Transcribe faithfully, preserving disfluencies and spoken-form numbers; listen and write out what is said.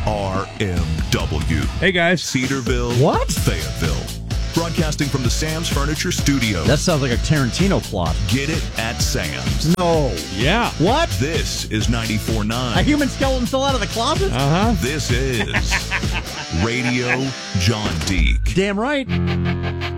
R M W. Hey, guys. Cedarville. What? Fayetteville. Broadcasting from the Sam's Furniture Studio. That sounds like a Tarantino plot. Get it at Sam's. No. Yeah. What? This is ninety-four point nine. A human skeleton fell out of the closet? Uh-huh. This is Radio John Deek. Damn right.